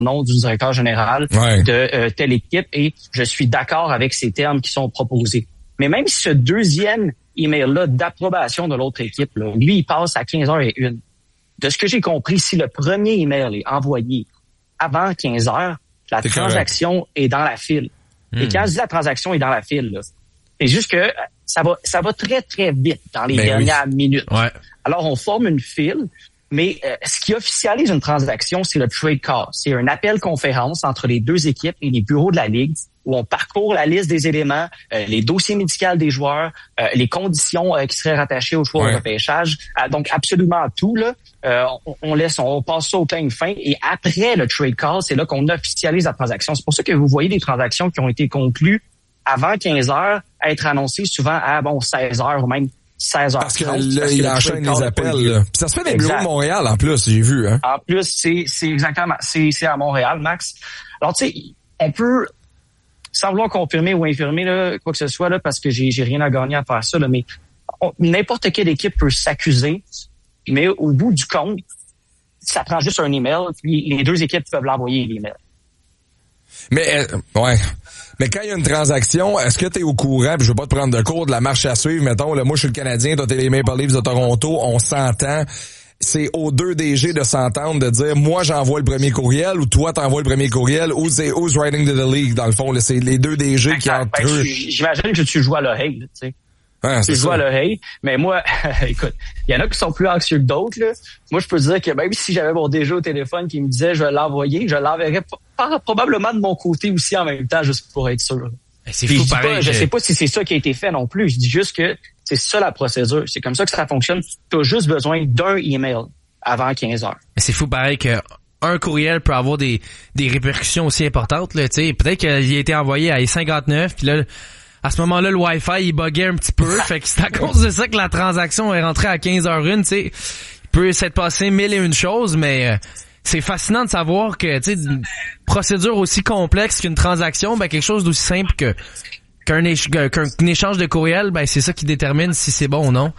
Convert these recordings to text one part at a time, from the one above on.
nom du directeur général de telle équipe et je suis d'accord avec ces termes qui sont proposés. Mais même si ce deuxième email-là d'approbation de l'autre équipe, là, lui, il passe à 15h01. De ce que j'ai compris, si le premier email est envoyé avant 15h, la transaction est dans la file. Et quand je dis la transaction est dans la file, là, c'est juste que ça va très, très vite dans les dernières minutes. Ouais. Alors, on forme une file, mais ce qui officialise une transaction, c'est le trade call. C'est un appel conférence entre les deux équipes et les bureaux de la Ligue où on parcourt la liste des éléments, les dossiers médicaux des joueurs, les conditions qui seraient rattachées au choix de repêchage. Donc, absolument tout, là. On passe ça au peigne fin et après le trade call, c'est là qu'on officialise la transaction. C'est pour ça que vous voyez des transactions qui ont été conclues avant 15 heures être annoncées souvent à 16 heures ou même 16h30. Parce que là, il enchaîne les appels. Là. Puis ça se fait des bureaux de Montréal en plus, j'ai vu. Hein? En plus, c'est exactement, c'est à Montréal, Max. Alors tu sais, on peut, sans vouloir confirmer ou infirmer là, quoi que ce soit là, parce que j'ai rien à gagner à faire ça, là, mais n'importe quelle équipe peut s'accuser, mais au bout du compte, ça prend juste un email, puis les deux équipes peuvent l'envoyer l'email. Mais Mais quand il y a une transaction, est-ce que t'es au courant, puis je veux pas te prendre de cours de la marche à suivre, mettons, là, moi je suis le Canadien, toi t'es les Maple Leafs de Toronto, on s'entend. C'est aux deux DG de s'entendre, de dire, moi, j'envoie le premier courriel, ou toi, t'envoies le premier courriel, ou c'est who's writing to the league, dans le fond, là, c'est les deux DG qui entre eux. J'imagine que tu joues à l'oreille, tu sais. Ah, tu joues à l'oreille, mais moi, écoute, il y en a qui sont plus anxieux que d'autres, là. Moi, je peux te dire que même si j'avais mon DG au téléphone qui me disait, je vais l'envoyer, je l'enverrais probablement de mon côté aussi en même temps, juste pour être sûr. C'est fou, pareil. Je sais pas si c'est ça qui a été fait non plus. Je dis juste que c'est ça la procédure. C'est comme ça que ça fonctionne. Tu as juste besoin d'un email avant 15 heures. Mais c'est fou, pareil, que un courriel peut avoir des répercussions aussi importantes, là, tu sais. Peut-être qu'il a été envoyé à 59, puis là, à ce moment-là, le Wi-Fi, il buguait un petit peu. Fait que c'est à cause de ça que la transaction est rentrée à 15h01, tu sais. Il peut s'être passé 1001 choses, mais c'est fascinant de savoir que, tu sais, une procédure aussi complexe qu'une transaction, ben, quelque chose d'aussi simple qu'un échange de courriel, ben, c'est ça qui détermine si c'est bon ou non.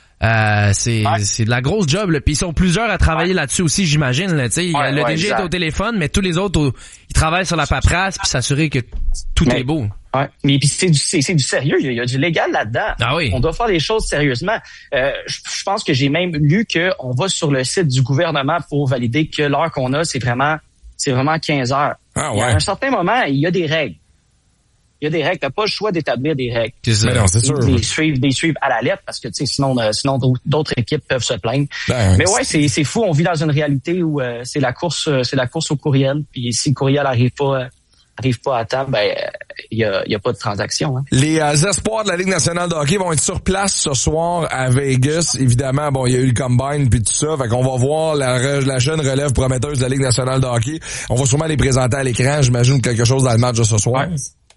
C'est de la grosse job, là. Puis ils sont plusieurs à travailler là-dessus aussi, j'imagine, là, tu sais. Le DG est au téléphone, mais tous les autres, ils travaillent sur la paperasse puis s'assurer que tout est beau. Ouais, mais puis c'est du sérieux, il y a du légal là-dedans. Ah oui. On doit faire les choses sérieusement. Je pense que j'ai même lu que on va sur le site du gouvernement pour valider que l'heure qu'on a, c'est vraiment 15 heures. Ah ouais. À un certain moment, il y a des règles. Il y a des règles, t'as pas le choix d'établir des règles. Mais non, c'est sûr. Des suivre à la lettre parce que tu sais sinon d'autres équipes peuvent se plaindre. Mais ouais, c'est fou, on vit dans une réalité où c'est la course au courriel, puis si le courriel arrive pas à temps, ben il y a pas de transaction. Hein. Les espoirs de la Ligue nationale de hockey vont être sur place ce soir à Vegas. Évidemment, bon, il y a eu le combine puis tout ça, fait qu'on va voir la jeune relève prometteuse de la Ligue nationale de hockey. On va sûrement les présenter à l'écran, j'imagine quelque chose dans le match de ce soir.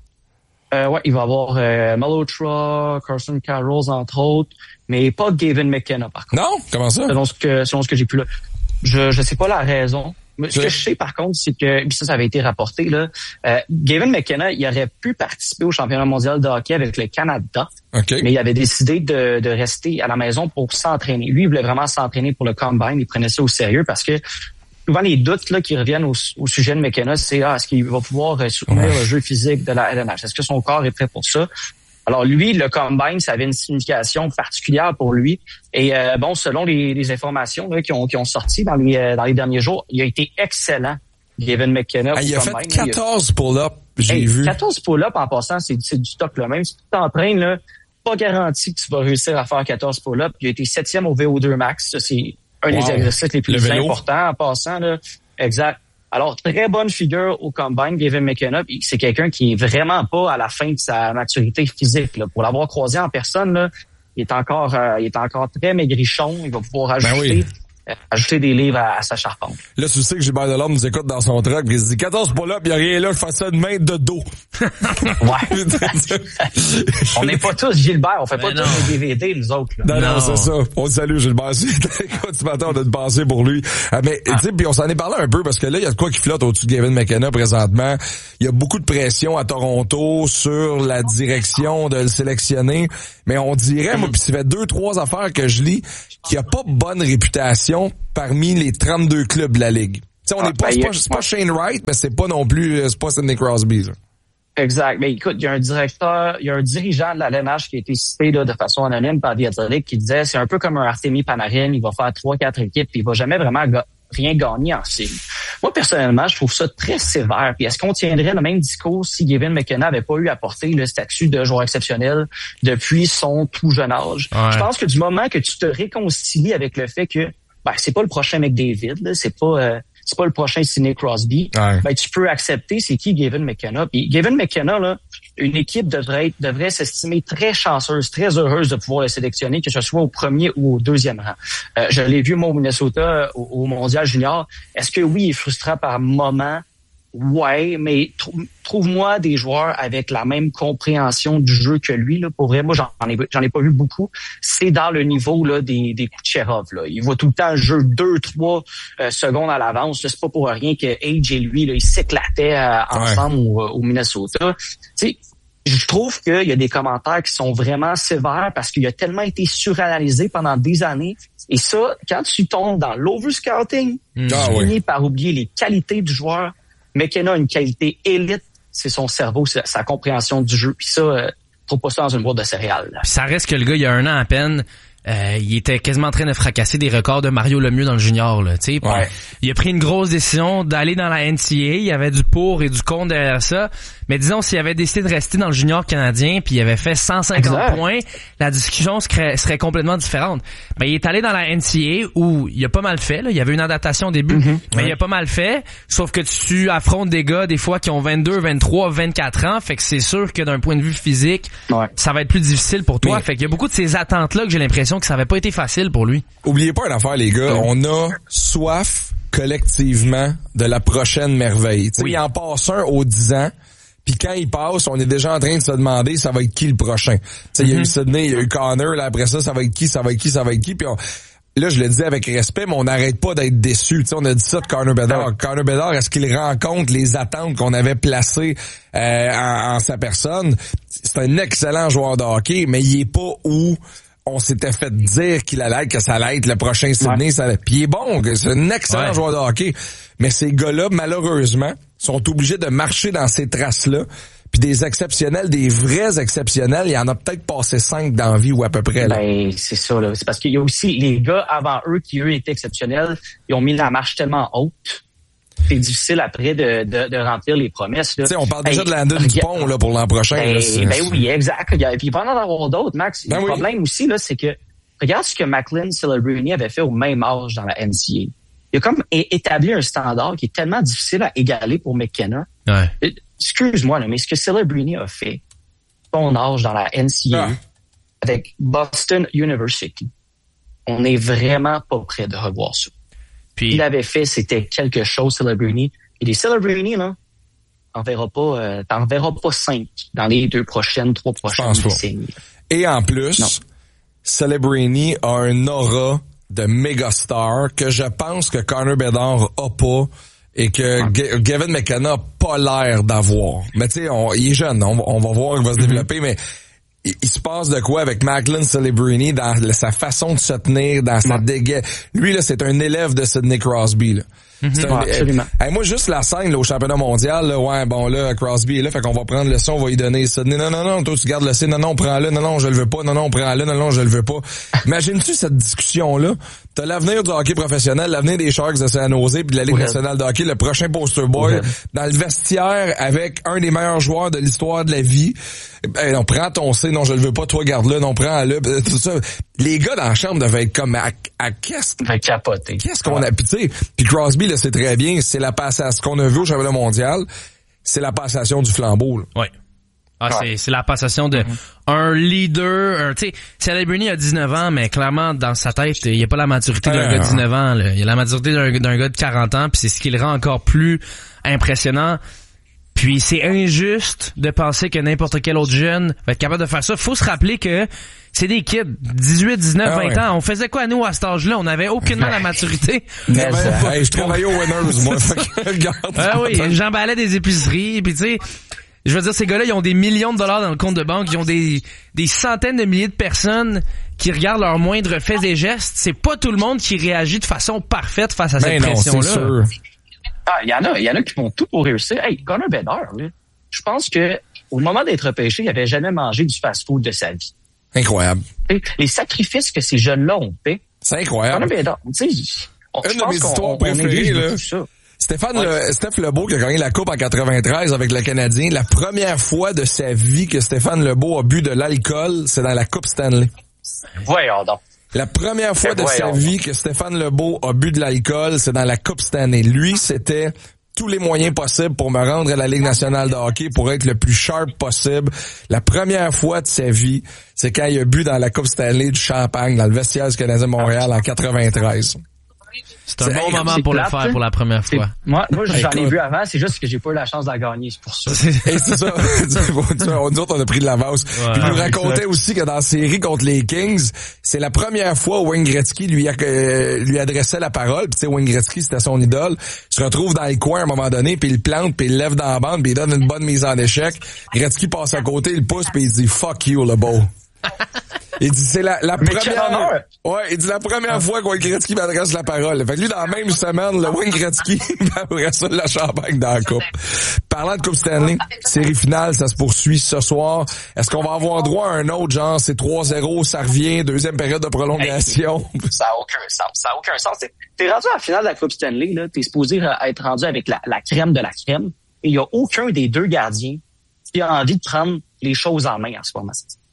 Ouais, il va y avoir Malhotra, Carson Carrolls entre autres, mais pas Gavin McKenna par contre. Non, comment ça? Selon ce que j'ai pu là. Je sais pas la raison. Mais ce que je sais par contre, c'est que ça avait été rapporté là. Gavin McKenna, il aurait pu participer au championnat mondial de hockey avec le Canada, mais il avait décidé de rester à la maison pour s'entraîner. Lui, il voulait vraiment s'entraîner pour le combine. Il prenait ça au sérieux parce que souvent les doutes là qui reviennent au sujet de McKenna, c'est est-ce qu'il va pouvoir soutenir le jeu physique de la LNH? Est-ce que son corps est prêt pour ça? Alors lui, le combine, ça avait une signification particulière pour lui. Et selon les informations là, qui ont sorti dans les derniers jours, il a été excellent, Gavin McKenna. Il a fait 14 pull-ups, j'ai vu. 14 pull-ups en passant, c'est du stock là. Même si tu t'entraînes, là, pas garanti que tu vas réussir à faire 14 pull-ups. Il a été 7e au VO2 max. Ça, c'est un des exercices les plus importants en passant. Là. Exact. Alors, très bonne figure au combine, Gavin McKenna. C'est quelqu'un qui est vraiment pas à la fin de sa maturité physique. Là. Pour l'avoir croisé en personne, là, il est encore très maigrichon. Il va pouvoir ajouter des livres à sa charpente. Là, tu sais que Gilbert Delorme nous écoute dans son truck, il se dit 14 pull-ups, il n'y a rien là, je fais ça de main de dos. Ouais. On n'est pas tous Gilbert, on fait pas tous des DVD, nous autres. Là. Non, c'est ça. On te salue, Gilbert. Écoute, ce matin, on a une pensée pour lui. Mais, tu sais, puis on s'en est parlé un peu parce que là, il y a de quoi qui flotte au-dessus de Gavin McKenna présentement. Il y a beaucoup de pression à Toronto sur la direction de le sélectionner. Mais on dirait, moi, puis ça fait 2-3 affaires que je lis, qu'il n'y a pas bonne réputation parmi les 32 clubs de la Ligue. sais, on n'est pas, c'est pas Shane Wright, mais c'est pas non plus, c'est pas Sidney Crosby, ça. Exact. Mais écoute, il y a un dirigeant de la LNH qui a été cité là, de façon anonyme par The Athletic qui disait c'est un peu comme un Artemi Panarin, il va faire 3-4 équipes puis il va jamais vraiment rien gagner en série. Moi, personnellement, je trouve ça très sévère. Puis est-ce qu'on tiendrait le même discours si Gavin McKenna avait pas eu à porter le statut de joueur exceptionnel depuis son tout jeune âge? Ouais. Je pense que du moment que tu te réconcilies avec le fait que c'est pas le prochain McDavid, là, c'est pas le prochain Sidney Crosby, tu peux accepter c'est qui Gavin McKenna. Puis Gavin McKenna, là, une équipe devrait s'estimer très chanceuse, très heureuse de pouvoir le sélectionner, que ce soit au premier ou au deuxième rang. Je l'ai vu, moi, au Minnesota, au Mondial Junior. Est-ce que oui, il est frustrant par moment? Ouais, mais trouve-moi des joueurs avec la même compréhension du jeu que lui. Là. Pour vrai, moi, j'en ai pas vu beaucoup. C'est dans le niveau là des Kucherov. Là. Il voit tout le temps le jeu 2-3 secondes à l'avance. Là. C'est pas pour rien que Age et lui, là, ils s'éclataient ensemble au Minnesota. Tu sais, je trouve qu'il y a des commentaires qui sont vraiment sévères parce qu'il a tellement été suranalysé pendant des années. Et ça, quand tu tombes dans l'overscouting, tu finis par oublier les qualités du joueur. McKenna a une qualité élite, c'est son cerveau, c'est sa compréhension du jeu. Puis ça, trouve pas ça dans une boîte de céréales. Là. Puis ça reste que le gars, il y a 1 an à peine, il était quasiment en train de fracasser des records de Mario Lemieux dans le junior. Là, tu sais. Il a pris une grosse décision d'aller dans la NCAA. Il y avait du pour et du contre derrière ça. Mais disons, s'il avait décidé de rester dans le junior canadien puis il avait fait 150 points, la discussion serait complètement différente. Mais il est allé dans la NCAA où il a pas mal fait. Là. Il y avait une adaptation au début, mais il a pas mal fait. Sauf que tu affrontes des gars des fois qui ont 22, 23, 24 ans. Fait que c'est sûr que d'un point de vue physique, ça va être plus difficile pour toi. Fait qu'il y a beaucoup de ces attentes-là que j'ai l'impression que ça avait pas été facile pour lui. Oubliez pas une affaire, les gars. On a soif collectivement de la prochaine merveille. T'sais, il en passe un aux 10 ans. Puis quand il passe, on est déjà en train de se demander ça va être qui le prochain. Il y a eu Sidney, il y a eu Connor, là après ça va être qui. Puis là, je le dis avec respect, mais on n'arrête pas d'être déçus. On a dit ça de Connor Bedard. Connor Bedard, est-ce qu'il rencontre les attentes qu'on avait placées en sa personne? C'est un excellent joueur de hockey, mais il est pas où on s'était fait dire qu'il allait être, que ça allait être le prochain Sidney. Puis il est bon, c'est un excellent joueur de hockey. Mais ces gars-là, malheureusement, sont obligés de marcher dans ces traces-là. Puis des exceptionnels, des vrais exceptionnels, il y en a peut-être passé 5 dans la vie ou à peu près. Là. Ben, c'est ça, là. C'est parce qu'il y a aussi les gars avant eux qui, eux, étaient exceptionnels. Ils ont mis la marche tellement haute. C'est difficile après de remplir les promesses. Tu sais, on parle déjà de Landon Dupont là, pour l'an prochain. Oui, exact. Puis il va en avoir d'autres, Max. Le problème aussi, là, c'est que regarde ce que Macklin Celebrini avait fait au même âge dans la NCAA. Il a comme établi un standard qui est tellement difficile à égaler pour McKenna. Excuse-moi, là, mais ce que Celebrini a fait, son âge dans la NCAA, avec Boston University, on n'est vraiment pas prêt de revoir ça. Puis il avait fait, c'était quelque chose, Celebrini. Et les Celebrini, là, t'en verras pas 5 dans les 3 prochaines décennies. Et en plus, Celebrini a un aura de mégastar que je pense que Connor Bedard a pas et que Gavin McKenna a pas l'air d'avoir. Mais tu sais, il est jeune, on va voir, il va se développer, mais il se passe de quoi avec Macklin Celebrini dans sa façon de se tenir, dans sa dégaine. Lui, là, c'est un élève de Sidney Crosby, là. Absolument. Moi, juste la scène là, au championnat mondial, là, Crosby est là, fait qu'on va prendre le son, on va lui donner Sidney. Non, toi tu gardes le C, non, prends-le, non, je le veux pas, non, prends-le, non, je le veux pas. Imagines-tu cette discussion-là? T'as l'avenir du hockey professionnel, l'avenir des Sharks de San Jose puis de la Ligue nationale de hockey, le prochain poster boy, dans le vestiaire avec un des meilleurs joueurs de l'histoire de la vie. Non, prends ton C, non, je le veux pas, toi garde-le, non, prends-le, tout ça. Les gars dans la chambre devaient être comme qu'est-ce qu'on a, puis Crosby, là, c'est très bien, c'est la passation, ce qu'on a vu au championnat mondial, c'est la passation du flambeau, là. Ouais. C'est la passation de un leader, tu sais, Celebrini a 19 ans, mais clairement, dans sa tête, il n'y a pas la maturité d'un gars de 19 ans, là. Il y a la maturité d'un gars de 40 ans, puis c'est ce qui le rend encore plus impressionnant. Puis c'est injuste de penser que n'importe quel autre jeune va être capable de faire ça. Faut se rappeler que c'est des kids, 18, 19, 20 ans. On faisait quoi, nous, à cet âge-là? On n'avait aucunement la maturité. Je travaillais au Winners, moi. Oui, j'emballais des épiceries, puis tu sais, je veux dire, ces gars-là, ils ont des millions de dollars dans le compte de banque, ils ont des centaines de milliers de personnes qui regardent leurs moindres faits et gestes. C'est pas tout le monde qui réagit de façon parfaite face à cette pression-là. Il y en a qui font tout pour réussir. Hey, Connor Bedard, là, je pense que au moment d'être repêché, il avait jamais mangé du fast-food de sa vie. Incroyable. Les sacrifices que ces jeunes-là ont fait. C'est incroyable. Connor Bedard, tu sais, une de mes histoires préférées, là. Steph Lebeau qui a gagné la Coupe en 93 avec le Canadien. La première fois de sa vie que Stéphane Lebeau a bu de l'alcool, c'est dans la Coupe Stanley. Voyons donc. La première fois de sa vie que Stéphane Lebeau a bu de l'alcool, c'est dans la Coupe Stanley. Lui, c'était tous les moyens possibles pour me rendre à la Ligue nationale de hockey pour être le plus sharp possible. La première fois de sa vie, c'est quand il a bu dans la Coupe Stanley du champagne dans le vestiaire du Canadien Montréal en 93. C'est un bon moment pour le faire pour la première fois. Moi j'en ai vu avant, c'est juste que j'ai pas eu la chance de la gagner, c'est pour ça. Et c'est ça. Nous autres, on a pris de l'avance. Ouais, il nous racontait aussi que dans la série contre les Kings, c'est la première fois où Wayne Gretzky lui adressait la parole. Puis tu sais, Wayne Gretzky, c'était son idole. Il se retrouve dans les coins à un moment donné, puis il plante, puis il lève dans la bande, puis il donne une bonne mise en échec. Gretzky passe à côté, il pousse, puis il dit « Fuck you, Lebeau ». Il dit c'est la première. Ouais, il dit la première fois que Wayne Gretzky m'adresse la parole. Fait que lui, dans la même semaine, le Wayne Gretzky après ça la champagne dans la coupe. Parlant de Coupe Stanley, série finale, ça se poursuit ce soir. Est-ce qu'on va avoir droit à un autre genre, c'est 3-0, ça revient, deuxième période de prolongation? Ça a aucun sens. T'es rendu à la finale de la Coupe Stanley, là, t'es supposé être rendu avec la crème de la crème, et il y a aucun des deux gardiens qui a envie de prendre les choses en main en ce moment.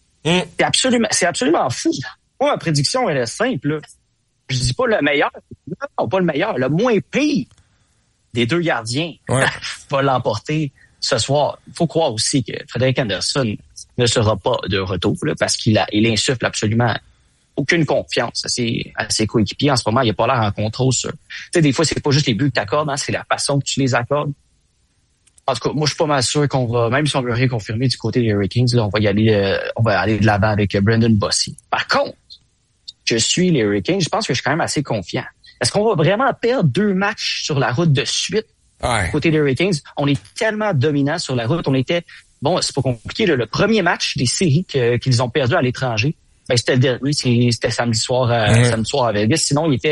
C'est absolument fou. Moi, ma prédiction, elle est simple, là. Je dis pas le meilleur. Non, pas le meilleur. Le moins pire des deux gardiens va l'emporter ce soir. Il faut croire aussi que Frederik Andersen ne sera pas de retour, là, parce qu'il insuffle absolument aucune confiance à ses coéquipiers. En ce moment, il n'a pas l'air en contrôle sur. Tu sais, des fois, c'est pas juste les buts que tu accordes, hein, c'est la façon que tu les accordes. En tout cas, moi, je suis pas mal sûr qu'on va, même si on veut rien confirmer du côté des Hurricanes, là, on va aller de l'avant avec Brendan Bossy. Par contre, je suis les Hurricanes, je pense que je suis quand même assez confiant. Est-ce qu'on va vraiment perdre 2 matchs sur la route de suite? Du côté des Hurricanes, on est tellement dominant sur la route. On était, bon, c'est pas compliqué, là, le premier match des séries qu'ils ont perdu à l'étranger, ben, c'était le dernier, c'était samedi soir à Vegas. Sinon, il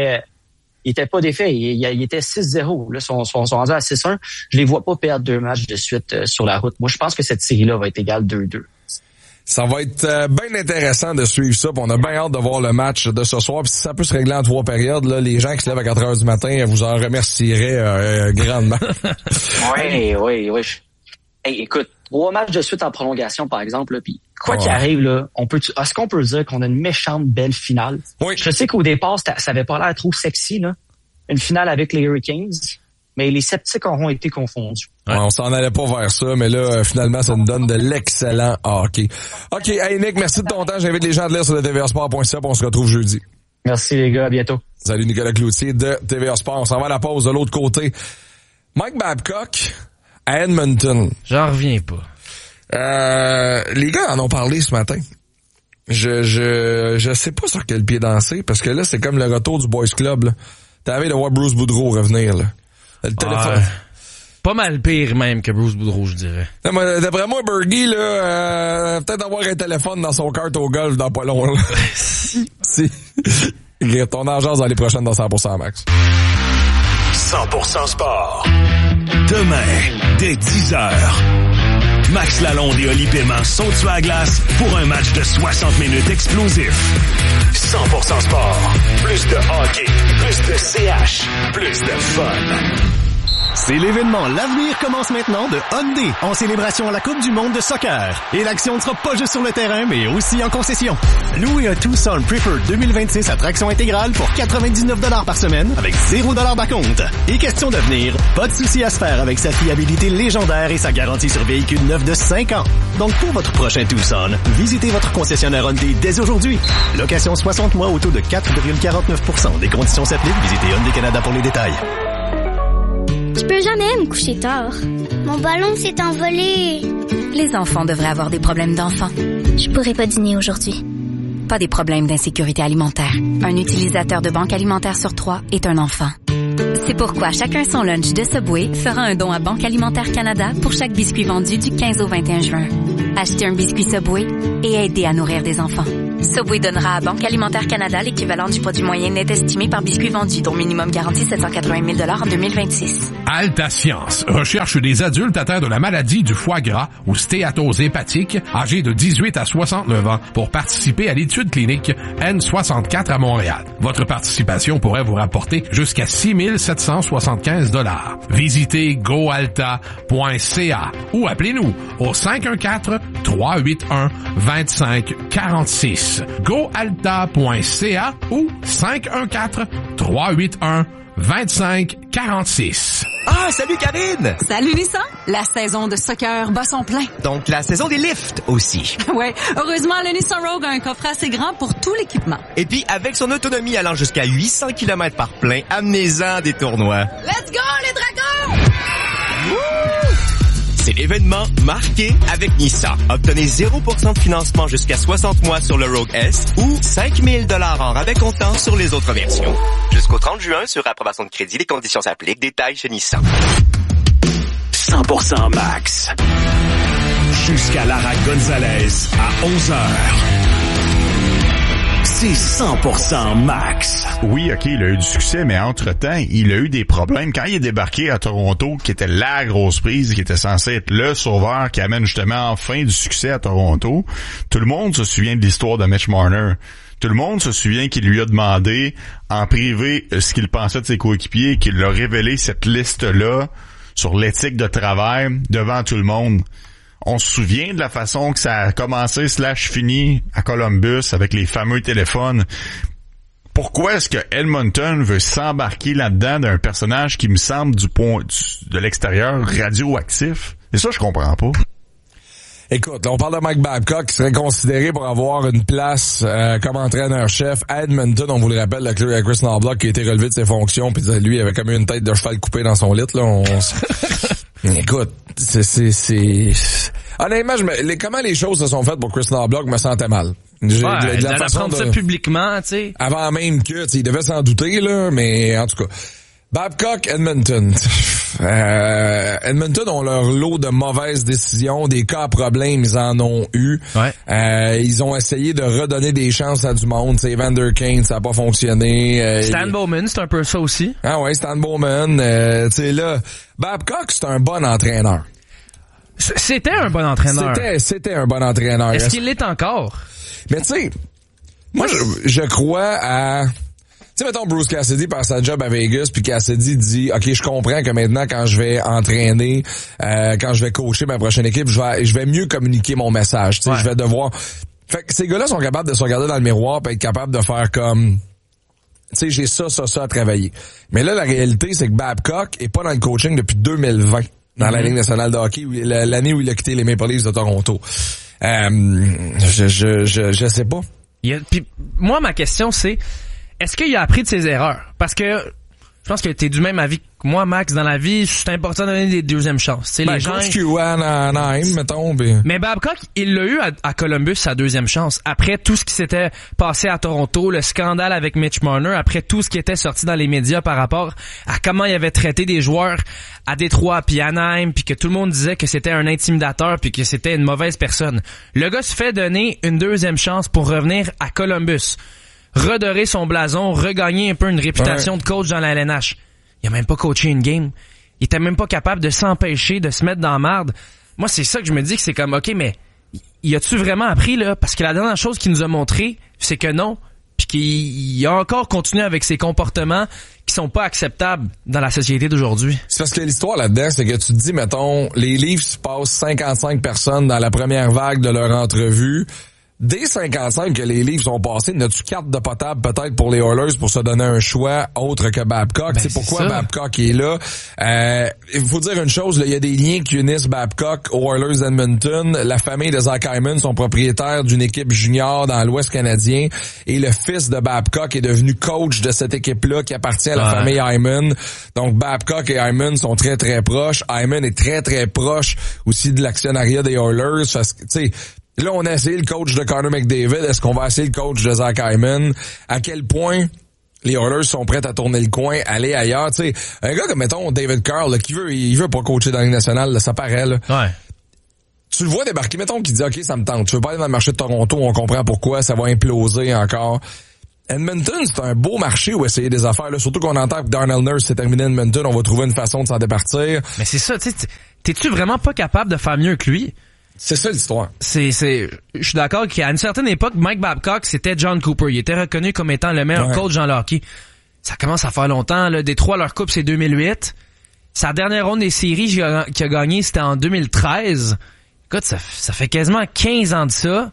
était pas défait. Il était 6-0. Là, sont rendus à 6-1. Je les vois pas perdre 2 matchs de suite sur la route. Moi, je pense que cette série-là va être égale 2-2. Ça va être bien intéressant de suivre ça. On a bien hâte de voir le match de ce soir. Puis si ça peut se régler en 3 périodes, là, les gens qui se lèvent à 4 heures du matin vous en remercieraient grandement. Oui. Hey, écoute, 3 matchs de suite en prolongation, par exemple, là, puis quoi qu'il arrive, là, est-ce qu'on peut dire qu'on a une méchante belle finale? Oui. Je sais qu'au départ, ça avait pas l'air trop sexy, là. Une finale avec les Hurricanes, mais les sceptiques auront été confondus. Ouais, on s'en allait pas vers ça, mais là, finalement, ça nous donne de l'excellent hockey. OK, hey Nick, merci de ton temps. J'invite les gens de lire sur le tvasport.ca, on se retrouve jeudi. Merci les gars, à bientôt. Salut Nicolas Cloutier de TVA Sport. On s'en va à la pause de l'autre côté. Mike Babcock à Edmonton. J'en reviens pas. Les gars en ont parlé ce matin. Je sais pas sur quel pied danser, parce que là, c'est comme le retour du Boys Club, là. T'avais de voir Bruce Boudreau revenir, là. Le téléphone. Pas mal pire même que Bruce Boudreau, je dirais. Non, mais d'après moi, Bergie, là, peut-être avoir un téléphone dans son kart au golf dans pas long, là. Si. Ton argent dans les prochaines dans 100% Max. 100% Sport. Demain, dès 10h. Max Lalonde et Oli Paiement sont sur la glace pour un match de 60 minutes explosif. 100% Sport. Plus de hockey, plus de CH, plus de fun. C'est l'événement L'avenir commence maintenant de Hyundai en célébration à la Coupe du monde de soccer. Et l'action ne sera pas juste sur le terrain, mais aussi en concession. Louez un Tucson Preferred 2026 à traction intégrale pour 99$ par semaine avec 0$ d'acompte. Et question d'avenir, pas de souci à se faire avec sa fiabilité légendaire et sa garantie sur véhicule neuf de 5 ans. Donc pour votre prochain Tucson, visitez votre concessionnaire Hyundai dès aujourd'hui. Location 60 mois au taux de 4,49%. Des conditions s'appliquent. Visitez Hyundai Canada pour les détails. Je peux jamais me coucher tard. Mon ballon s'est envolé. Les enfants devraient avoir des problèmes d'enfants. Je pourrais pas dîner aujourd'hui. Pas des problèmes d'insécurité alimentaire. Un utilisateur de banque alimentaire sur 3 est un enfant. C'est pourquoi chacun son lunch de Subway fera un don à Banque Alimentaire Canada pour chaque biscuit vendu du 15 au 21 juin. Achetez un biscuit Subway et aidez à nourrir des enfants. Subway donnera à Banque Alimentaire Canada l'équivalent du produit moyen net estimé par biscuit vendu, dont minimum garanti 780 000 en 2026. Alta Science recherche des adultes atteints de la maladie du foie gras ou stéatose hépatique, âgés de 18 à 69 ans, pour participer à l'étude clinique N64 à Montréal. Votre participation pourrait vous rapporter jusqu'à 6 775 $. Visitez goalta.ca ou appelez-nous au 514-381-2546. goalta.ca ou 514-381-2546. Ah, salut Karine! Salut Nissan! La saison de soccer bat son plein. Donc la saison des lifts aussi. Ouais, heureusement, le Nissan Rogue a un coffret assez grand pour tout l'équipement. Et puis, avec son autonomie allant jusqu'à 800 km par plein, amenez-en des tournois. Let's go, les dragons! Wouh! C'est l'événement marqué avec Nissan. Obtenez 0% de financement jusqu'à 60 mois sur le Rogue S ou 5 000 $ en rabais comptant sur les autres versions. Jusqu'au 30 juin, sur approbation de crédit, les conditions s'appliquent. Détails chez Nissan. 100% max. Jusqu'à Lara Gonzalez à 11h. C'est 100% max. Oui, OK, il a eu du succès, mais entre-temps, il a eu des problèmes. Quand il est débarqué à Toronto, qui était la grosse prise, qui était censé être le sauveur qui amène justement enfin du succès à Toronto, tout le monde se souvient de l'histoire de Mitch Marner. Tout le monde se souvient qu'il lui a demandé en privé ce qu'il pensait de ses coéquipiers, qu'il a révélé cette liste-là sur l'éthique de travail devant tout le monde. On se souvient de la façon que ça a commencé / fini à Columbus avec les fameux téléphones. Pourquoi est-ce que Edmonton veut s'embarquer là-dedans d'un personnage qui me semble de l'extérieur radioactif? Et ça, je comprends pas. Écoute, là, on parle de Mike Babcock qui serait considéré pour avoir une place comme entraîneur-chef à Edmonton. On vous le rappelle, le Chris Knobloch qui a été relevé de ses fonctions, puis lui il avait comme une tête de cheval coupée dans son lit. Là, Écoute, c'est... Honnêtement, comment les choses se sont faites pour Chris Knobloch me sentait mal. D'apprendre ça publiquement, tu sais. Avant même que, il devait s'en douter, là, mais en tout cas. Babcock, Edmonton. Edmonton ont leur lot de mauvaises décisions, des cas à problème, ils en ont eu. Ouais. Ils ont essayé de redonner des chances à du monde. C'est Evander Kane, ça a pas fonctionné. Stan Bowman, c'est un peu ça aussi. Ah ouais, Stan Bowman. Tu sais là, Babcock, c'est un bon entraîneur. C'était un bon entraîneur. C'était un bon entraîneur. Est-ce qu'il l'est encore? Mais tu sais, moi je crois à... Tu sais, mettons, Bruce Cassidy par sa job à Vegas, puis Cassidy dit, OK, je comprends que maintenant, quand je vais entraîner, quand je vais coacher ma prochaine équipe, je vais mieux communiquer mon message. Tu sais, je vais devoir... Fait que ces gars-là sont capables de se regarder dans le miroir et être capables de faire comme... Tu sais, j'ai ça à travailler. Mais là, la réalité, c'est que Babcock est pas dans le coaching depuis 2020, dans la Ligue nationale de hockey, l'année où il a quitté les Maple Leafs de Toronto. Je sais pas. Puis moi, ma question, c'est... Est-ce qu'il a appris de ses erreurs? Parce que je pense que t'es du même avis que moi, Max, dans la vie, c'est important de donner des deuxièmes chances. Les gens... mettons. Mais Babcock, il l'a eu à Columbus, sa deuxième chance. Après tout ce qui s'était passé à Toronto, le scandale avec Mitch Marner, après tout ce qui était sorti dans les médias par rapport à comment il avait traité des joueurs à Détroit puis Anaheim, puis que tout le monde disait que c'était un intimidateur puis que c'était une mauvaise personne. Le gars se fait donner une deuxième chance pour revenir à Columbus. Redorer son blason, regagner un peu une réputation de coach dans la LNH. Il a même pas coaché une game. Il était même pas capable de s'empêcher de se mettre dans la marde. Moi, c'est ça que je me dis que c'est comme, OK, mais y a-tu vraiment appris, là? Parce que la dernière chose qu'il nous a montré, c'est que non. Puis qu'il a encore continué avec ses comportements qui sont pas acceptables dans la société d'aujourd'hui. C'est parce que l'histoire là-dedans, c'est que tu te dis, mettons, les Leafs passent 55 personnes dans la première vague de leur entrevue. Des 55 que les Leafs ont passés, n'as-tu 4 de potable peut-être pour les Oilers pour se donner un choix autre que Babcock? C'est pourquoi Babcock est là. Il faut dire une chose, il y a des liens qui unissent Babcock aux Oilers d'Edmonton. La famille de Zach Hyman sont propriétaires d'une équipe junior dans l'Ouest canadien et le fils de Babcock est devenu coach de cette équipe-là qui appartient à la famille Hyman. Donc Babcock et Hyman sont très très proches. Hyman est très très proche aussi de l'actionnariat des Oilers. Parce que, tu sais, là, on a essayé le coach de Connor McDavid. Est-ce qu'on va essayer le coach de Zach Hyman? À quel point les Oilers sont prêts à tourner le coin, aller ailleurs. Tu sais, un gars comme, mettons, David Carr, là, il veut pas coacher dans la Ligue nationale, là, ça paraît, là. Ouais. Tu le vois débarquer, mettons, qui dit, OK, ça me tente. Je veux pas aller dans le marché de Toronto, on comprend pourquoi, ça va imploser encore. Edmonton, c'est un beau marché où essayer des affaires, là. Surtout qu'on entend que Darnell Nurse s'est terminé à Edmonton, on va trouver une façon de s'en départir. Mais c'est ça, tu sais, t'es-tu vraiment pas capable de faire mieux que lui? C'est ça l'histoire. Je suis d'accord qu'à une certaine époque, Mike Babcock, c'était John Cooper. Il était reconnu comme étant le meilleur coach dans le hockey. Ça commence à faire longtemps, là. Détroit, leur coupe, c'est 2008. Sa dernière ronde des séries qu'il a gagné, c'était en 2013. Écoute, ça fait quasiment 15 ans de ça.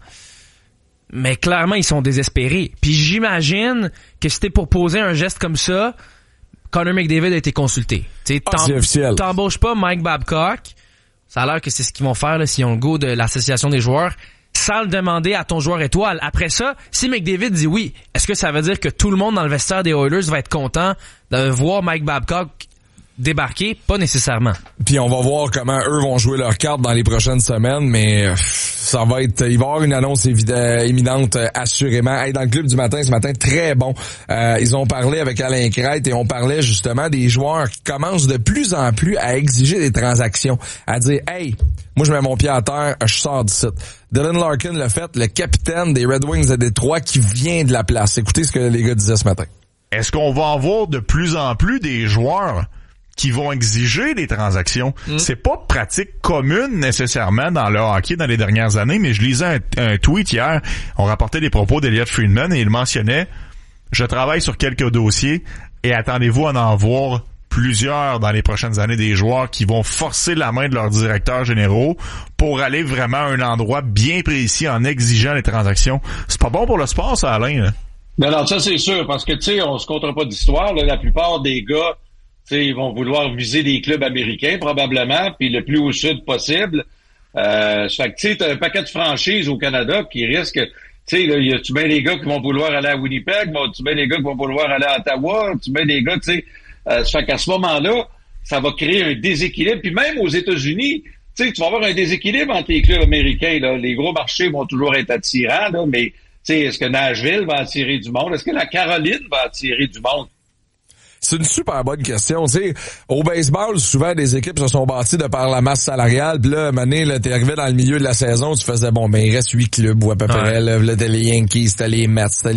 Mais clairement, ils sont désespérés. Puis j'imagine que c'était pour poser un geste comme ça, Connor McDavid a été consulté. C'est officiel. T'embauches pas Mike Babcock. Ça a l'air que c'est ce qu'ils vont faire là, s'ils ont le go de l'association des joueurs, sans le demander à ton joueur étoile. Après ça, si McDavid dit oui, est-ce que ça veut dire que tout le monde dans le vestiaire des Oilers va être content de voir Mike Babcock débarquer? Pas nécessairement. Puis on va voir comment eux vont jouer leurs cartes dans les prochaines semaines, mais ça va être, il va y avoir une annonce éminente, assurément. Hey, dans le club du matin, ce matin, très bon. Ils ont parlé avec Alain Crête et on parlait justement des joueurs qui commencent de plus en plus à exiger des transactions, à dire, hey, moi je mets mon pied à terre, je sors du site. Dylan Larkin l'a fait, le capitaine des Red Wings de Détroit qui vient de la place. Écoutez ce que les gars disaient ce matin. Est-ce qu'on va en voir de plus en plus des joueurs qui vont exiger des transactions? C'est pas pratique commune nécessairement dans le hockey dans les dernières années, mais je lisais un tweet hier, on rapportait les propos d'Elliott Friedman et il mentionnait « Je travaille sur quelques dossiers et attendez-vous à en voir plusieurs dans les prochaines années, des joueurs qui vont forcer la main de leurs directeurs généraux pour aller vraiment à un endroit bien précis en exigeant les transactions. » C'est pas bon pour le sport, ça, Alain, là. Non, ça c'est sûr, parce que tu sais, on se comptera pas d'histoire, là, la plupart des gars, ils vont vouloir viser des clubs américains, probablement, puis le plus au sud possible. Fait que, tu sais, t'as un paquet de franchises au Canada qui risquent, tu sais, là, y a-tu bien des gars qui vont vouloir aller à Winnipeg, tu bien des gars qui vont vouloir aller à Ottawa, tu bien des gars, tu sais, fait qu'à ce moment-là, ça va créer un déséquilibre. Puis même aux États-Unis, tu sais, tu vas avoir un déséquilibre entre les clubs américains, là. Les gros marchés vont toujours être attirants, là, mais, tu sais, est-ce que Nashville va attirer du monde? Est-ce que la Caroline va attirer du monde? C'est une super bonne question. Tu sais, au baseball, souvent, des équipes se sont bâties de par la masse salariale. Puis là, Mané, là, t'es arrivé dans le milieu de la saison, tu faisais, bon, ben, il reste 8 clubs ou à peu près. Là, t'as les Yankees, t'as les Mets, t'as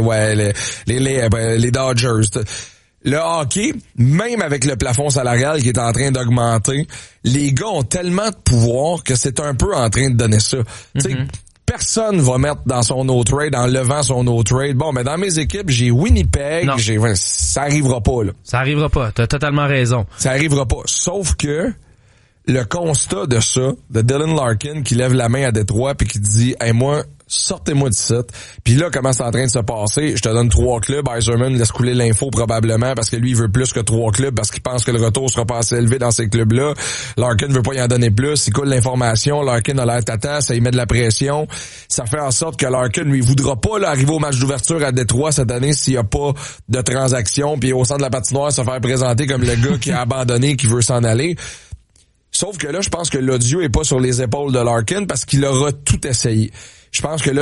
les Dodgers. Le hockey, même avec le plafond salarial qui est en train d'augmenter, les gars ont tellement de pouvoir que c'est un peu en train de donner ça. Tu sais, personne va mettre dans son no-trade, en levant son no-trade. Bon, mais dans mes équipes, j'ai Winnipeg, ça arrivera pas, là. Ça arrivera pas, t'as totalement raison. Ça arrivera pas. Sauf que le constat de ça, de Dylan Larkin qui lève la main à Détroit puis qui dit « Hey, moi, sortez-moi du site. » Puis là, comment c'est en train de se passer? Je te donne 3 clubs. Yzerman laisse couler l'info probablement parce que lui, il veut plus que 3 clubs parce qu'il pense que le retour sera pas assez élevé dans ces clubs-là. Larkin veut pas y en donner plus. Il coule l'information. Larkin a l'air tata. Ça y met de la pression. Ça fait en sorte que Larkin, lui, voudra pas là, arriver au match d'ouverture à Détroit cette année s'il y a pas de transaction. Puis au centre de la patinoire, se faire présenter comme le gars qui a abandonné, qui veut s'en aller. Sauf que là, je pense que l'odieux est pas sur les épaules de Larkin parce qu'il aura tout essayé. Je pense que là,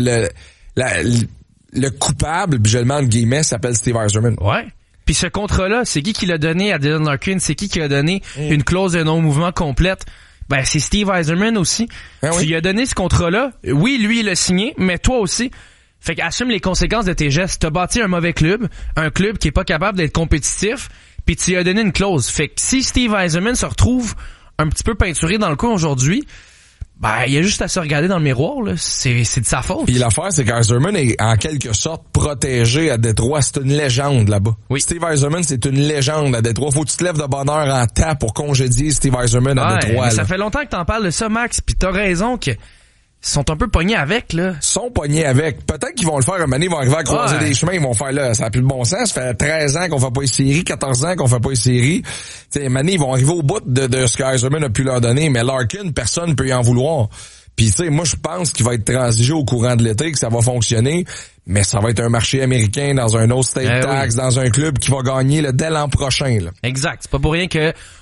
le coupable, puis je le mets entre guillemets, s'appelle Steve Yzerman. Ouais. Puis ce contrat-là, c'est qui l'a donné à Dylan Larkin? C'est qui a donné une clause de non-mouvement complète? Ben, c'est Steve Yzerman aussi. Tu lui as donné ce contrat-là. Oui, lui, il l'a signé, mais toi aussi. Fait qu'assume les conséquences de tes gestes. T'as bâti un mauvais club, un club qui est pas capable d'être compétitif, puis tu lui as donné une clause. Fait que si Steve Yzerman se retrouve un petit peu peinturé dans le coin aujourd'hui, ben, il y a juste à se regarder dans le miroir, là. C'est de sa faute. Puis l'affaire, c'est qu'Yzerman est en quelque sorte protégé à Détroit. C'est une légende là-bas. Oui. Steve Yzerman, c'est une légende à Détroit. Faut que tu te lèves de bonne heure en temps pour congédier Steve Yzerman à Détroit. Ça fait longtemps que t'en parles de ça, Max, puis t'as raison que sont un peu pognés avec, là. Sont pognés avec. Peut-être qu'ils vont le faire un moment donné, ils vont arriver à croiser des chemins, ils vont faire là, ça n'a plus de bon sens. Ça fait 13 ans qu'on fait pas les séries, 14 ans qu'on fait pas les séries. Tu sais, un moment donné, ils vont arriver au bout de ce qu'Yzerman a pu leur donner, mais Larkin, personne peut y en vouloir. Puis tu sais, moi je pense qu'il va être transigé au courant de l'été, que ça va fonctionner, mais ça va être un marché américain dans un autre state tax, dans un club qui va gagner là, dès l'an prochain. Là. Exact. C'est pas pour rien que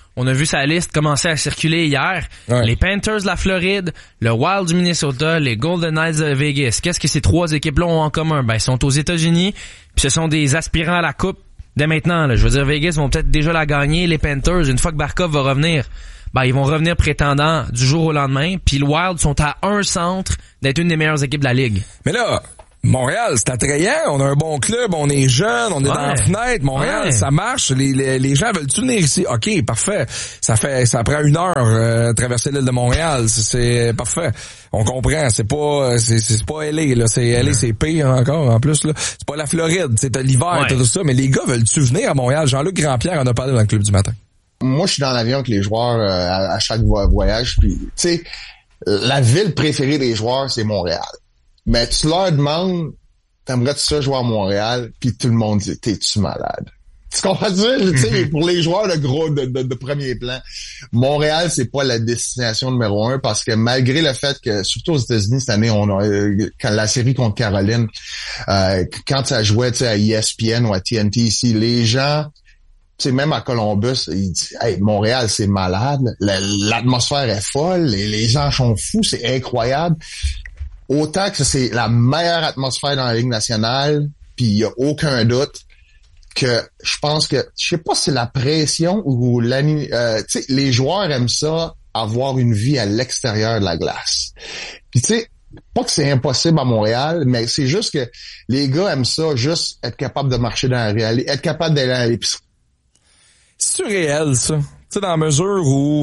On a vu sa liste commencer à circuler hier. Ouais. Les Panthers de la Floride, le Wild du Minnesota, les Golden Knights de Vegas. Qu'est-ce que ces trois équipes-là ont en commun? Ben, ils sont aux États-Unis, puis ce sont des aspirants à la Coupe dès maintenant. Là. Je veux dire, Vegas vont peut-être déjà la gagner. Les Panthers, une fois que Barkov va revenir, ben, ils vont revenir prétendants du jour au lendemain. Puis le Wild sont à un centre d'être une des meilleures équipes de la Ligue. Mais là, Montréal, c'est attrayant. On a un bon club, on est jeune, on est dans la fenêtre. Montréal, ça marche. Les gens veulent-tu venir ici? OK, parfait. Ça prend 1 heure traverser l'île de Montréal. C'est parfait. On comprend. C'est pas LA, là. C'est LA, c'est pire encore, en plus, là. C'est pas la Floride. C'est l'hiver, tout ça. Mais les gars veulent-tu venir à Montréal? Jean-Luc Grandpierre en a parlé dans le club du matin. Moi, je suis dans l'avion avec les joueurs à chaque voyage. Puis, tu sais, la ville préférée des joueurs, c'est Montréal. Mais tu leur demandes, t'aimerais-tu ça jouer à Montréal? Puis tout le monde dit, t'es-tu malade? Tu comprends ça? Tu sais, pour les joueurs de premier plan, Montréal, c'est pas la destination numéro 1 parce que malgré le fait que, surtout aux États-Unis cette année, quand la série contre Caroline, quand ça jouait, tu sais, à ESPN ou à TNT ici, les gens, tu sais, même à Columbus, ils disent, hey, Montréal, c'est malade. L'atmosphère est folle. Les gens sont fous. C'est incroyable. Autant que c'est la meilleure atmosphère dans la Ligue nationale, puis il y a aucun doute que je pense que, je sais pas si c'est la pression ou tu sais, les joueurs aiment ça, avoir une vie à l'extérieur de la glace. Puis tu sais, pas que c'est impossible à Montréal, mais c'est juste que les gars aiment ça, juste être capable de marcher dans la réalité, être capable d'aller à l'épicerie. C'est réel, ça. Tu sais, dans la mesure où...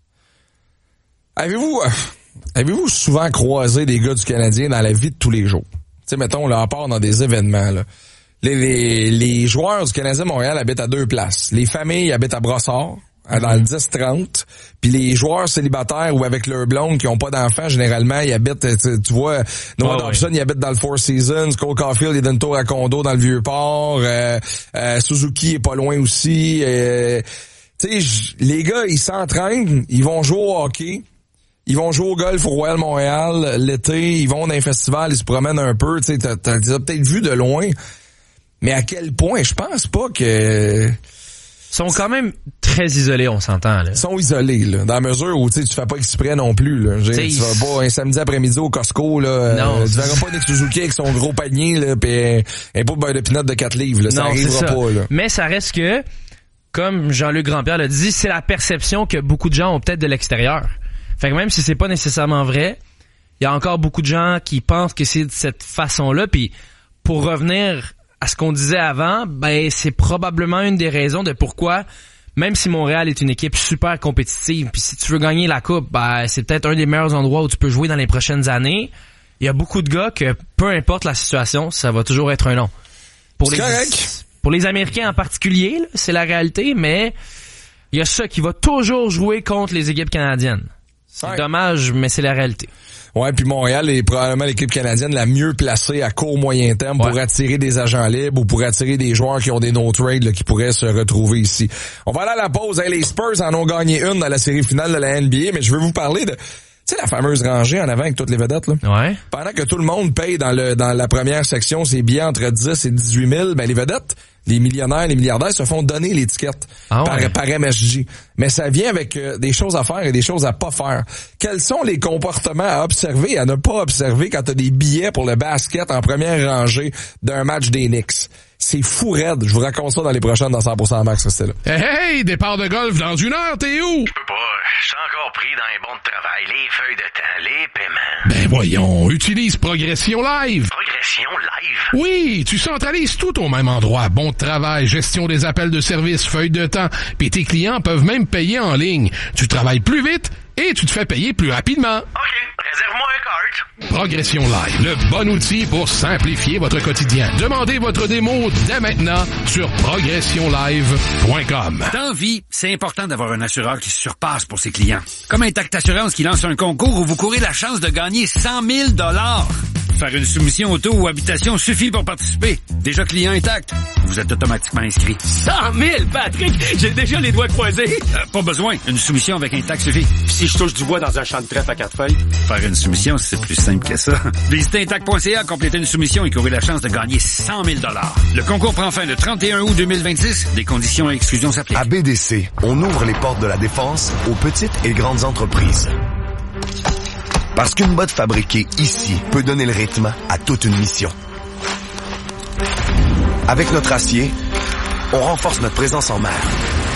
Avez-vous souvent croisé des gars du Canadien dans la vie de tous les jours? Tu sais, mettons, là, à part dans des événements, là. Les joueurs du Canadien Montréal habitent à 2 places. Les familles habitent à Brossard, dans le 10-30. Puis les joueurs célibataires ou avec leur blonde qui ont pas d'enfants, généralement, ils habitent, tu vois, Noah Dobson, il habite dans le Four Seasons, Cole Caulfield, il est d'une tour à condo dans le Vieux-Port, Suzuki est pas loin aussi. Tu sais, les gars, ils s'entraînent, ils vont jouer au hockey. Ils vont jouer au golf au Royal Montréal l'été, ils vont dans un festival, ils se promènent un peu, tu sais, t'as peut-être vu de loin, mais à quel point, je pense pas que... Ils sont quand même très isolés, on s'entend, là. Ils sont isolés, là, dans la mesure où, tu sais, tu fais pas exprès non plus, là. Tu vas pas un samedi après-midi au Costco, là, non, tu verras pas Nick Suzuki avec son gros panier, là, pis un pot de beurre de pinot de 4 livres, là, ça arrivera pas, là. Mais ça reste que, comme Jean-Luc Grandpierre l'a dit, c'est la perception que beaucoup de gens ont peut-être de l'extérieur. Fait que même si c'est pas nécessairement vrai, il y a encore beaucoup de gens qui pensent que c'est de cette façon-là. Puis pour revenir à ce qu'on disait avant, ben c'est probablement une des raisons de pourquoi, même si Montréal est une équipe super compétitive, puis si tu veux gagner la coupe, ben c'est peut-être un des meilleurs endroits où tu peux jouer dans les prochaines années. Il y a beaucoup de gars que peu importe la situation, ça va toujours être un non. Pour les Américains en particulier, là, c'est la réalité, mais il y a ça qui va toujours jouer contre les équipes canadiennes. C'est dommage, mais c'est la réalité. Ouais, puis Montréal est probablement l'équipe canadienne la mieux placée à court moyen terme pour attirer des agents libres ou pour attirer des joueurs qui ont des no-trade là, qui pourraient se retrouver ici. On va aller à la pause. Hey, les Spurs en ont gagné une dans la série finale de la NBA, mais je veux vous parler de... Tu sais, la fameuse rangée en avant avec toutes les vedettes, là? Ouais. Pendant que tout le monde paye dans la première section ses billets entre 10 et 18 000, ben les vedettes, les millionnaires, les milliardaires se font donner l'étiquette par MSG. Mais ça vient avec des choses à faire et des choses à pas faire. Quels sont les comportements à observer et à ne pas observer quand tu as des billets pour le basket en première rangée d'un match des Knicks? C'est fou raide. Je vous raconte ça dans les prochaines dans 100% Max, restez là. Hey, départ de golf dans 1 heure, t'es où? Je peux pas. Je suis encore pris dans les bons de travail, les feuilles de temps, les paiements. Ben voyons, utilise Progression Live. Progression Live? Oui, tu centralises tout au même endroit. Bon de travail, gestion des appels de service, feuilles de temps. Puis tes clients peuvent même payer en ligne. Tu travailles plus vite et tu te fais payer plus rapidement. OK, réserve-moi un cart. Progression Live, le bon outil pour simplifier votre quotidien. Demandez votre démo dès maintenant sur progressionlive.com. Dans vie, c'est important d'avoir un assureur qui se surpasse pour ses clients. Comme Intact Assurance qui lance un concours où vous courez la chance de gagner 100 000 $. Faire une soumission auto ou habitation suffit pour participer. Déjà client intact, vous êtes automatiquement inscrit. 100 000, Patrick! J'ai déjà les doigts croisés. Pas besoin, une soumission avec intact suffit. Puis si je touche du bois dans un champ de trèfle à 4 feuilles? Faire une soumission, c'est plus simple que ça. Visitez intact.ca, complétez une soumission et courez la chance de gagner 100 000 $. Le concours prend fin le 31 août 2026. Des conditions et exclusions s'appliquent. À BDC, on ouvre les portes de la défense aux petites et grandes entreprises. Parce qu'une botte fabriquée ici peut donner le rythme à toute une mission. Avec notre acier, on renforce notre présence en mer.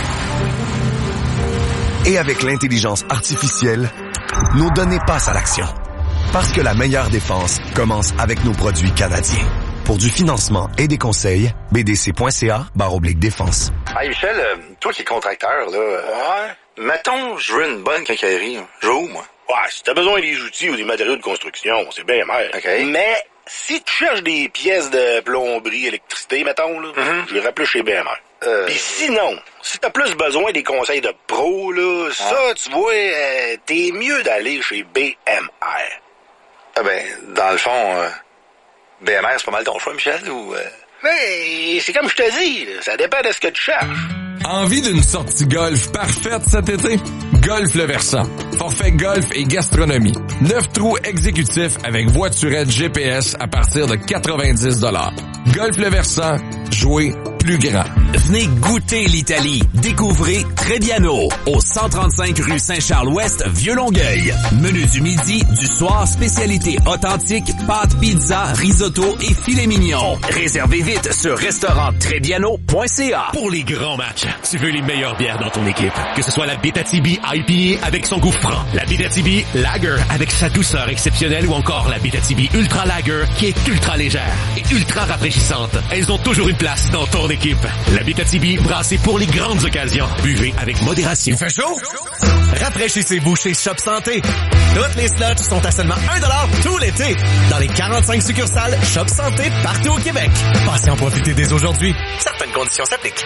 Et avec l'intelligence artificielle, nos données passent à l'action. Parce que la meilleure défense commence avec nos produits canadiens. Pour du financement et des conseils, bdc.ca/défense. Hey Michel, toi qui es contracteur, là, mettons, je veux une bonne quincaillerie. Je veux où, moi? Ouais, si t'as besoin des outils ou des matériaux de construction, c'est bien mer. Okay. Mais si tu cherches des pièces de plomberie, électricité, mettons, là, je vais rappeler chez BMR. Puis sinon, si t'as plus besoin des conseils de pro, là, ça, tu vois, t'es mieux d'aller chez BMR. Ah ben, dans le fond, BMR, c'est pas mal ton choix, Michel, ou... Mais c'est comme je te dis, là, ça dépend de ce que tu cherches. Envie d'une sortie golf parfaite cet été? Golf Le Versant. Forfait golf et gastronomie. 9 trous exécutifs avec voiturette GPS à partir de 90 $. Golf Le Versant. Jouer plus grand. Venez goûter l'Italie. Découvrez Trebbiano au 135 rue Saint-Charles-Ouest, Vieux-Longueuil. Menu du midi, du soir, spécialité authentique, pâtes, pizza, risotto et filet mignon. Réservez vite sur restauranttrebbiano.ca. Pour les grands matchs, tu veux les meilleures bières dans ton équipe. Que ce soit la Abitibi IPA avec son goût franc, la Abitibi Lager avec sa douceur exceptionnelle ou encore la Abitibi Ultra Lager qui est ultra légère et ultra rafraîchissante. Elles ont toujours une place dans ton équipe. La Abitibi brassée pour les grandes occasions. Buvez avec modération. Il fait chaud? Rafraîchissez-vous chez Shop Santé. Toutes les slots sont à seulement 1$ tout l'été. Dans les 45 succursales Shop Santé partout au Québec. Passez en profiter dès aujourd'hui. Certaines conditions s'appliquent.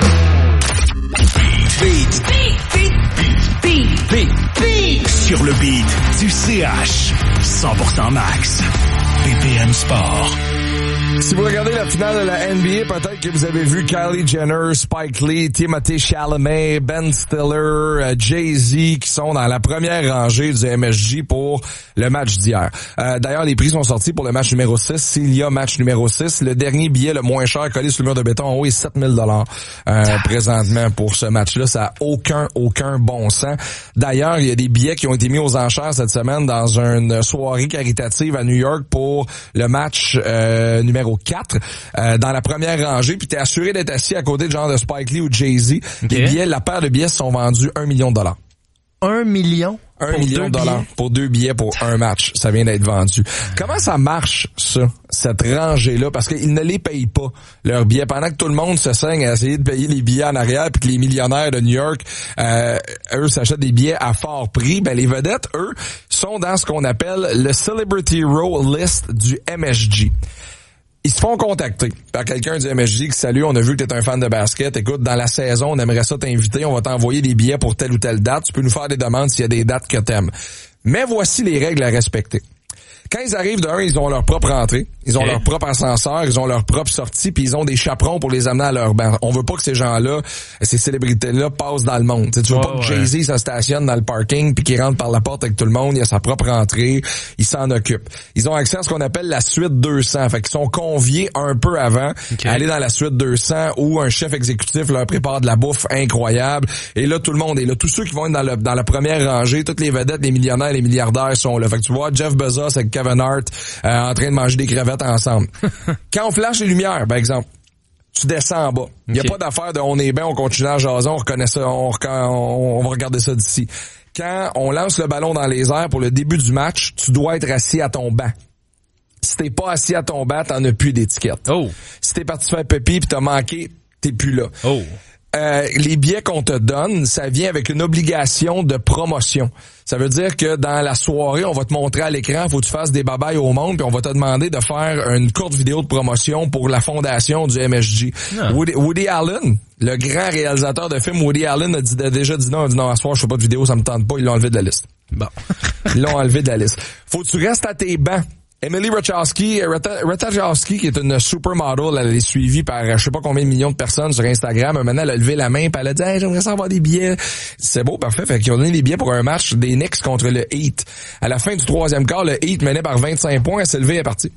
Beat. Sur le beat du CH. 100% max. BPM Sport. Si vous regardez la finale de la NBA, peut-être que vous avez vu Kylie Jenner, Spike Lee, Timothée Chalamet, Ben Stiller, Jay-Z qui sont dans la première rangée du MSG pour le match d'hier. D'ailleurs, les prix sont sortis pour le match numéro 6. S'il y a match numéro 6, le dernier billet le moins cher collé sur le mur de béton en haut est 7 000 $ présentement pour ce match-là. Ça a aucun bon sens. D'ailleurs, il y a des billets qui ont été mis aux enchères cette semaine dans une soirée caritative à New York pour le match numéro 4 dans la première rangée, puis t'es assuré d'être assis à côté de genre de Spike Lee ou Jay-Z. Okay. Les billets, la paire de billets sont vendus $1 million. 1 million? 1 million de dollars pour 2 billets pour un match. Ça vient d'être vendu. Comment ça marche, ça, cette rangée-là? Parce qu'ils ne les payent pas, leurs billets. Pendant que tout le monde se saigne à essayer de payer les billets en arrière, puis que les millionnaires de New York, eux, s'achètent des billets à fort prix, ben les vedettes, eux, sont dans ce qu'on appelle le Celebrity Row List du MSG. Ils se font contacter par quelqu'un du MSG qui salut, on a vu que t'es un fan de basket. Écoute, dans la saison, on aimerait ça t'inviter, on va t'envoyer des billets pour telle ou telle date. Tu peux nous faire des demandes s'il y a des dates que t'aimes. Mais voici les règles à respecter. Quand ils arrivent ils ont leur propre entrée, ils ont leur propre ascenseur, ils ont leur propre sortie, puis ils ont des chaperons pour les amener à leur banc. On veut pas que ces gens-là, ces célébrités-là passent dans le monde. T'sais, tu veux pas que Jay-Z se stationne dans le parking puis qu'il rentre par la porte avec tout le monde, il a sa propre entrée, il s'en occupe. Ils ont accès à ce qu'on appelle la suite 200, fait qu'ils sont conviés un peu avant à aller dans la suite 200 où un chef exécutif leur prépare de la bouffe incroyable. Et là, tout le monde est là. Tous ceux qui vont être dans la première rangée, toutes les vedettes, les millionnaires, les milliardaires sont là. Fait que tu vois Jeff Bezos avec Kevin Hart en train de manger des crevettes ensemble. Quand on flash les lumières, par exemple, tu descends en bas. Il n'y a pas d'affaire de on est bien, on continue à jaser, on reconnaît ça, on va regarder ça d'ici. Quand on lance le ballon dans les airs pour le début du match, tu dois être assis à ton banc. Si t'es pas assis à ton banc, t'en as plus d'étiquette. Si t'es parti faire pipi pis t'as manqué, t'es plus là. Les billets qu'on te donne, ça vient avec une obligation de promotion. Ça veut dire que dans la soirée, on va te montrer à l'écran, faut que tu fasses des babayes au monde, puis on va te demander de faire une courte vidéo de promotion pour la fondation du MSG. Woody Allen, le grand réalisateur de films, Woody Allen a déjà dit non, à ce soir, je fais pas de vidéo, ça me tente pas, ils l'ont enlevé de la liste. Bon. Ils l'ont enlevé de la liste. Faut que tu restes à tes bancs Emily Ratajkowski, qui est une supermodel, elle est suivie par je sais pas combien de millions de personnes sur Instagram. Maintenant, elle a levé la main et elle a dit hey, j'aimerais ça avoir des billets. C'est beau, parfait. Fait qu'ils ont donné des billets pour un match des Knicks contre le Heat. À la fin du 3e quart, le Heat menait par 25 points, elle s'est levée et est partie.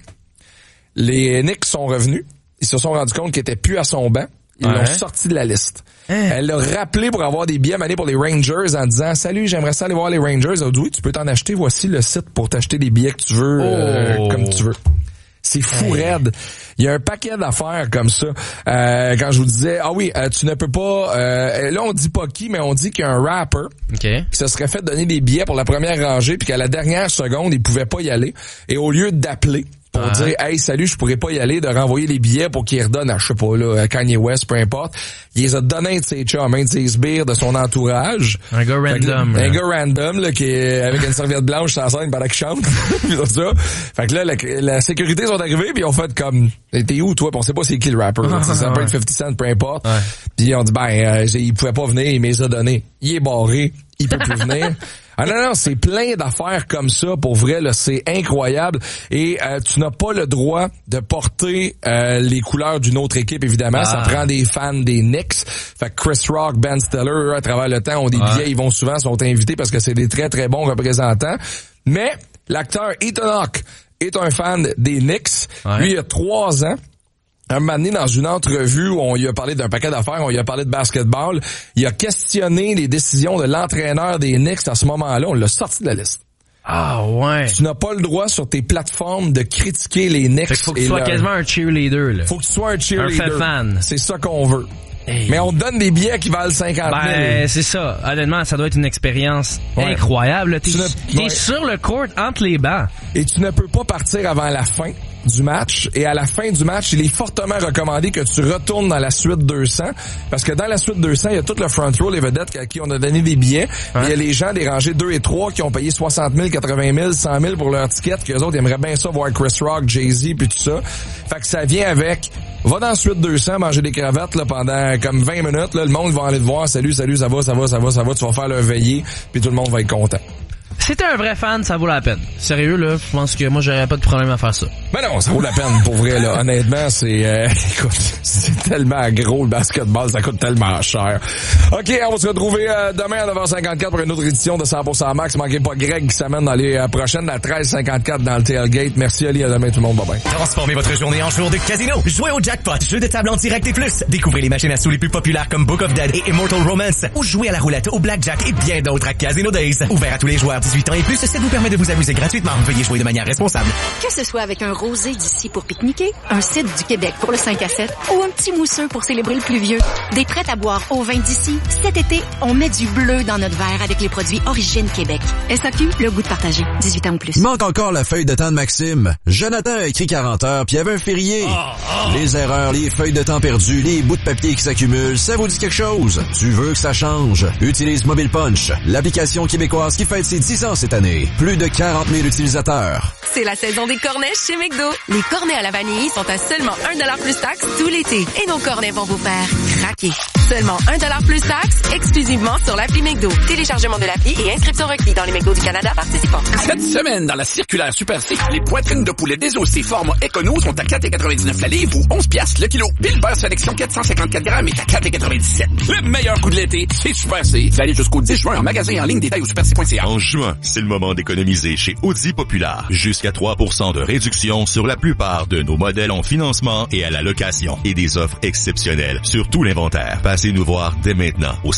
Les Knicks sont revenus. Ils se sont rendus compte qu'il était plus à son banc. Ils l'ont sorti de la liste. Elle l'a rappelé pour avoir des billets manés pour les Rangers en disant « Salut, j'aimerais ça aller voir les Rangers. » Elle a dit « Oui, tu peux t'en acheter. Voici le site pour t'acheter des billets que tu veux, comme tu veux. » C'est fou raide. Il y a un paquet d'affaires comme ça. Quand je vous disais, tu ne peux pas... là, on dit pas qui, mais on dit qu'il y a un rapper qui se serait fait donner des billets pour la première rangée puis qu'à la dernière seconde, il pouvait pas y aller. Et au lieu d'appeler pour dire « Hey, salut, je pourrais pas y aller », de renvoyer les billets pour qu'il redonne à, je sais pas, là, à Kanye West, peu importe. Il les a donnés de ses chums, de ses sbires, de son entourage. Un gars random. Un gars random, là, qui est avec une serviette blanche sur la scène pendant qu'il chante. Puis tout ça. Fait que là, la sécurité sont arrivés puis ils ont fait comme, t'es où, toi? Puis on sait pas c'est qui le rapper. Ça peut être 50 Cent, peu importe. Puis ils ont dit, il pouvait pas venir, il me les a donnés. Il est barré, il peut plus venir. Ah non, c'est plein d'affaires comme ça, pour vrai, là, c'est incroyable. Et tu n'as pas le droit de porter les couleurs d'une autre équipe, évidemment. Ça prend des fans des Knicks. Fait que Chris Rock, Ben Stiller, à travers le temps, ont des billets, ils vont souvent, sont invités parce que c'est des très, très bons représentants. Mais l'acteur Ethan Hawke est un fan des Knicks. Lui, il y a 3 ans. Un moment donné, dans une entrevue où on lui a parlé d'un paquet d'affaires, on lui a parlé de basketball, il a questionné les décisions de l'entraîneur des Knicks à ce moment-là. On l'a sorti de la liste. Ah ouais. Tu n'as pas le droit sur tes plateformes de critiquer les Knicks. Fait qu'il faut que tu sois quasiment un cheerleader, là. Faut que tu sois un cheerleader. Un fan. C'est ça qu'on veut. Mais on te donne des billets qui valent 50 000. C'est ça. Honnêtement, ça doit être une expérience incroyable. T'es sur le court entre les bancs. Et tu ne peux pas partir avant la fin du match. Et à la fin du match, il est fortement recommandé que tu retournes dans la suite 200. Parce que dans la suite 200, il y a tout le front row, les vedettes à qui on a donné des billets. Il y a les gens des rangées 2 et 3 qui ont payé 60 000, 80 000, 100 000 pour leur ticket. Qu'eux autres aimeraient bien ça voir Chris Rock, Jay-Z puis tout ça. Fait que ça vient avec... Va dans la suite 200, manger des cravates là pendant comme 20 minutes. Là, le monde va aller te voir. Salut, ça va. Tu vas faire leur veillée, puis tout le monde va être content. Si t'es un vrai fan, ça vaut la peine. Sérieux, là, je pense que moi, j'aurais pas de problème à faire ça. Ben non, ça vaut la peine, pour vrai, là. Honnêtement, c'est, écoute, c'est tellement gros, le basketball, ça coûte tellement cher. OK, on va se retrouver demain à 9h54 pour une autre édition de 100% Max. Manquez pas Greg qui s'amène dans les prochaines, à 13h54 dans le tailgate. Merci, Ali, à demain, tout le monde, bye bye. Transformez votre journée en jour de casino. Jouez au jackpot, jeu de table en direct et plus. Découvrez les machines à sous les plus populaires comme Book of Dead et Immortal Romance. Ou jouez à la roulette, au blackjack et bien d'autres à Casino Days. Ouvert à tous les joueurs 18 ans et plus, ça vous permet de vous amuser gratuitement. Veuillez jouer de manière responsable. Que ce soit avec un rosé d'ici pour pique-niquer, un cidre du Québec pour le 5 à 7 ou un petit mousseux pour célébrer le plus vieux. Des prêts à boire au vin d'ici, cet été, on met du bleu dans notre verre avec les produits Origine Québec. SAQ, le goût de partager. 18 ans ou plus. Il manque encore la feuille de temps de Maxime. Jonathan a écrit 40 heures, puis il y avait un férié. Les erreurs, les feuilles de temps perdues, les bouts de papier qui s'accumulent, ça vous dit quelque chose? Tu veux que ça change? Utilise Mobile Punch, l'application québécoise qui fête ses 10 ans cette année. Plus de 40 000 utilisateurs. C'est la saison des cornets chez McDo. Les cornets à la vanille sont à seulement 1$ plus taxe tout l'été. Et nos cornets vont vous faire craquer. Seulement 1$ plus taxe, exclusivement sur l'appli McDo. Téléchargement de l'appli et inscription requis dans les McDo du Canada participants. Cette semaine, dans la circulaire Super C, les poitrines de poulet désossées format Econo sont à 4,99 la livre ou 11 piastres le kilo. Pile-Beurre sélection 454 grammes est à 4,97. Le meilleur coup de l'été, c'est Super C. Ça allait jusqu'au 10 juin en magasin en ligne, détail au superc.ca. En juin, c'est le moment d'économiser chez Audi Popular. Jusqu'à 3% de réduction sur la plupart de nos modèles en financement et à la location. Et des offres exceptionnelles sur tout l'inventaire. Passez nous voir dès maintenant au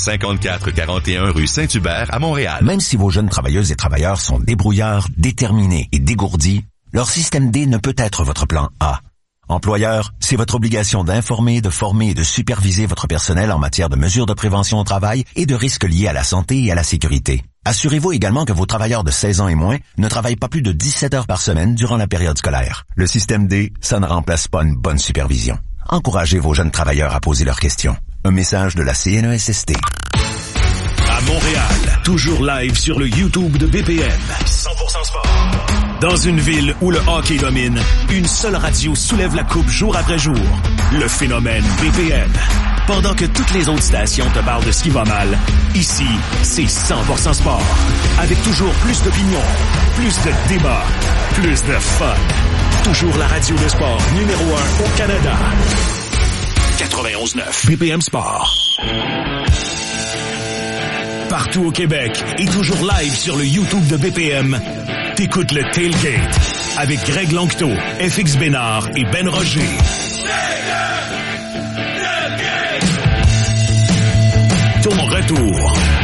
5441 rue Saint-Hubert à Montréal. Même si vos jeunes travailleuses et travailleurs sont débrouillards, déterminés et dégourdis, leur système D ne peut être votre plan A. Employeur, c'est votre obligation d'informer, de former et de superviser votre personnel en matière de mesures de prévention au travail et de risques liés à la santé et à la sécurité. Assurez-vous également que vos travailleurs de 16 ans et moins ne travaillent pas plus de 17 heures par semaine durant la période scolaire. Le système D, ça ne remplace pas une bonne supervision. Encouragez vos jeunes travailleurs à poser leurs questions. Un message de la CNESST. À Montréal, toujours live sur le YouTube de BPM. 100% sport. Dans une ville où le hockey domine, une seule radio soulève la coupe jour après jour. Le phénomène BPM. Pendant que toutes les autres stations te parlent de ce qui va mal, ici, c'est 100% sport. Avec toujours plus d'opinions, plus de débats, plus de fun. Toujours la radio de sport numéro 1 au Canada. 91.9 BPM Sport. Partout au Québec et toujours live sur le YouTube de BPM, t'écoutes le Tailgate avec Greg Lanctot, FX Bénard et Ben Roger. Ton retour